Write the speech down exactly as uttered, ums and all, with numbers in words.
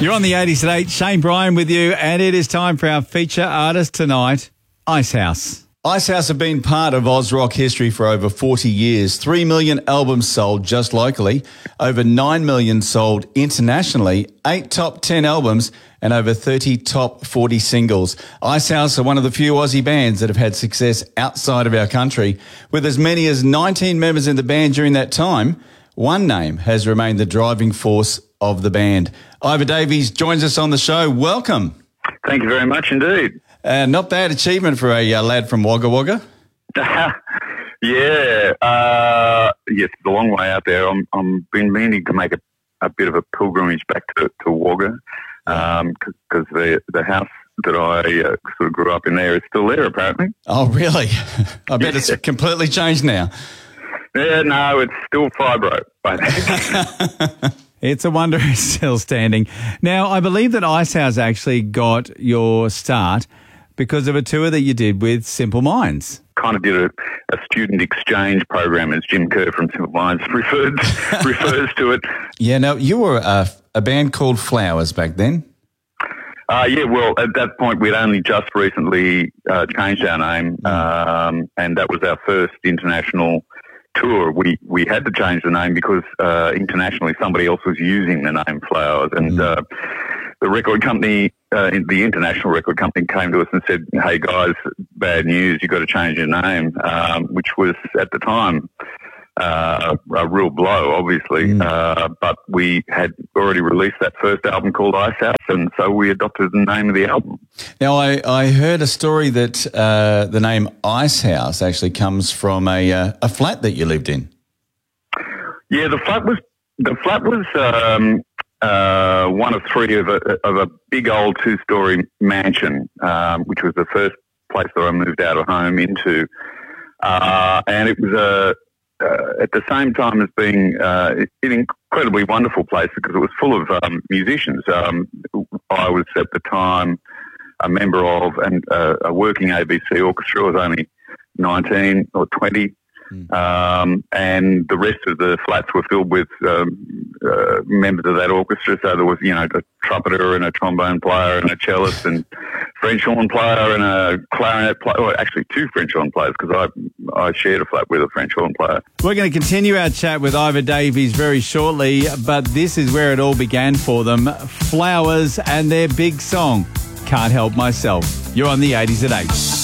You're on the eighties at eight. Shane Bryan with you, and it is time for our feature artist tonight, Icehouse. Icehouse have been part of Oz rock history for over forty years. Three million albums sold just locally, over nine million sold internationally, eight top ten albums, and over thirty top forty singles. Icehouse are one of the few Aussie bands that have had success outside of our country. With as many as nineteen members in the band during that time, one name has remained the driving force of the band. Ivor Davies joins us on the show. Welcome. Thank you very much indeed. Uh, not bad achievement for a uh, lad from Wagga Wagga. yeah, uh, yes, it's a long way out there. I'm, I'm been meaning to make a, a bit of a pilgrimage back to, to Wagga because um, the the house that I uh, sort of grew up in there is still there apparently. Oh, really? I bet it's completely changed now. Yeah, no, it's still fibro, I think. It's a wonder it's still standing. Now, I believe that Icehouse actually got your start because of a tour that you did with Simple Minds. Kind of did a, a student exchange program, as Jim Kerr from Simple Minds referred, refers to it. Yeah, now, you were a, a band called Flowers back then. Uh, yeah, well, at that point, we'd only just recently uh, changed our name, um, and that was our first international tour. We we had to change the name because uh, internationally somebody else was using the name Flowers, and mm. uh, the record company, uh, the international record company, came to us and said, "Hey guys, bad news! You've got to change your name," um, which was at the time uh, a real blow, obviously. Mm. Uh, but we had already released that first album called Icehouse, and so we adopted the name of the album. Now, I, I heard a story that uh, the name Icehouse actually comes from a uh, a flat that you lived in. Yeah, the flat was the flat was um, uh, one of three of a of a big old two story mansion, um, which was the first place that I moved out of home into, uh, and it was a Uh, at the same time as being uh, an incredibly wonderful place because it was full of um, musicians. Um, I was at the time a member of and uh, a working A B C orchestra. I was only nineteen or twenty. Mm. Um, and the rest of the flats were filled with um, uh, members of that orchestra. So there was, you know, a trumpeter and a trombone player and a cellist and French horn player and a clarinet player. Well, actually two French horn players because I I shared a flat with a French horn player. We're going to continue our chat with Ivor Davies very shortly, but this is where it all began for them. Flowers and their big song, Can't Help Myself. You're on the eighties at eight.